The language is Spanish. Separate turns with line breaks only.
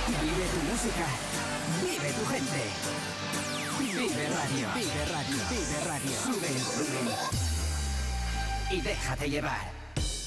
Vive tu música. Vive tu gente. Vive Radio. Vive Radio. Vive Radio. Sube el volumen. Y déjate llevar.